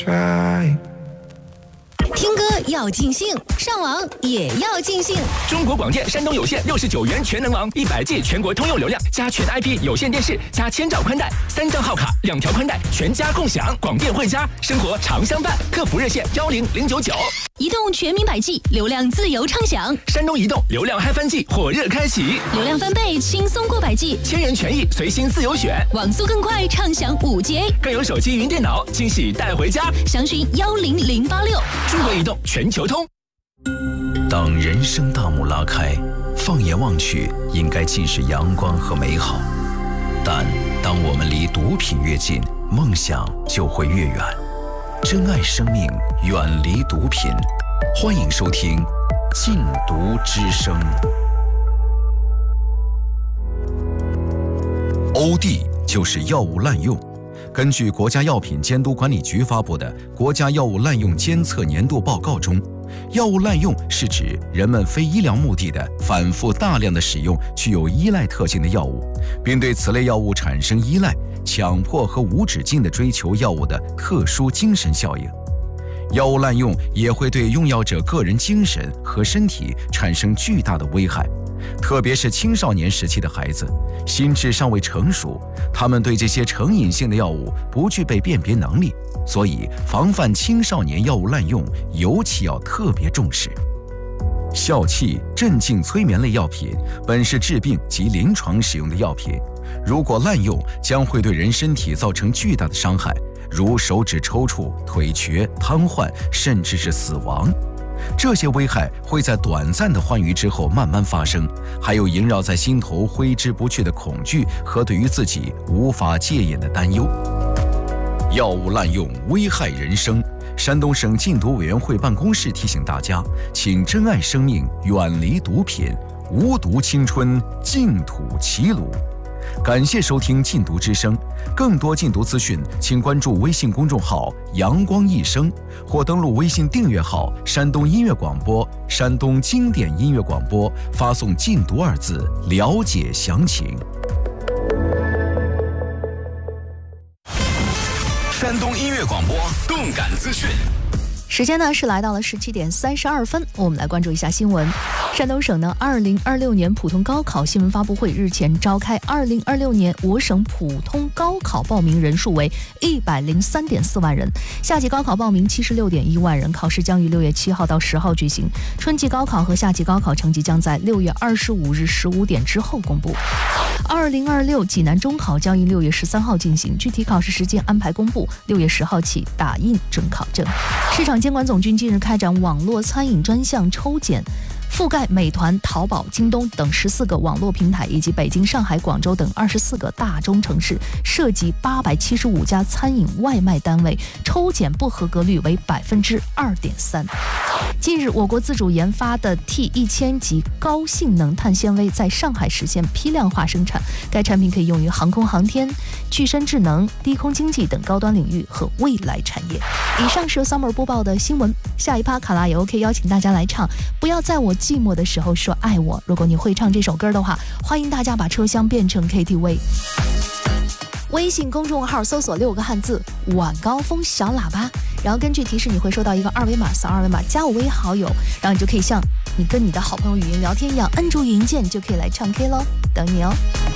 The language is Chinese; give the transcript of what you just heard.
听歌要尽兴，上网也要尽兴。 中国广电山东有线69元全能王，100G 全国通用流量，加全 IP 有线电视，加千兆宽带，3张号卡，2条宽带，全家共享。广电惠家，生活常相伴。客服热线10099。 移动全民100G，流量自由畅享。 山东移动流量嗨翻季火热开启， 流量翻倍，轻松过100G， 千人权益随心自由选， 网速更快，畅享5G， 更有手机云电脑惊喜带回家。 详询10086。 中国移动全球通。 当人生大幕拉开，放眼望去，应该尽是阳光和美好。但当我们离毒品越近，梦想就会越远。珍爱生命，远离毒品。欢迎收听《禁毒之声》。OD 就是药物滥用。根据国家药品监督管理局发布的《国家药物滥用监测年度报告》中，药物滥用是指人们非医疗目的的反复大量的使用具有依赖特性的药物，并对此类药物产生依赖、强迫和无止境地追求药物的特殊精神效应。药物滥用也会对用药者个人精神和身体产生巨大的危害，特别是青少年时期的孩子，心智尚未成熟，他们对这些成瘾性的药物不具备辨别能力，所以防范青少年药物滥用尤其要特别重视。笑气、镇静、催眠类药品本是治病及临床使用的药品，如果滥用，将会对人身体造成巨大的伤害，如手指抽搐、腿瘸、瘫痪，甚至是死亡。这些危害会在短暂的欢愉之后慢慢发生，还有萦绕在心头挥之不去的恐惧和对于自己无法戒瘾的担忧。药物滥用危害人生，山东省禁毒委员会办公室提醒大家，请珍爱生命，远离毒品，无毒青春，净土齐鲁。感谢收听禁毒之声，更多禁毒资讯请关注微信公众号阳光一生，或登录微信订阅号山东音乐广播、山东经典音乐广播，发送禁毒2字了解详情。 山东音乐广播动感资讯。 时间呢是来到了17点32分，我们来关注一下新闻。山东省呢2026年普通高考新闻发布会日前召开，2026年我省普通高考报名人数为103.4万人，夏季高考报名76.1万人，考试将于6月7号到10号举行，春季高考和夏季高考成绩将在6月25日15点之后公布。2026济南中考将于6月13号进行，具体考试时间安排公布，6月10号起打印准考证。市场监管总局近日开展网络餐饮专项抽检，覆盖美团、淘宝、京东等14个网络平台，以及北京、上海、广州等24个大中城市，涉及875家餐饮外卖单位，抽检不合格率为2.3%。近日，我国自主研发的 T1000 级高性能碳纤维在上海实现批量化生产，该产品可以用于航空航天、具身智能、低空经济等高端领域和未来产业。以上是由 Summer 播报的新闻，下一趴卡拉也 OK 邀请大家来唱《不要在我寂寞的时候说爱我》。如果你会唱这首歌的话，欢迎大家把车厢变成 KTV。微信公众号搜索6个汉字晚高峰小喇叭，然后根据提示你会收到一个2维码，扫2维码加我为好友，然后你就可以像你跟你的好朋友语音聊天一样，摁住语音键就可以来唱 K 咯，等你哦。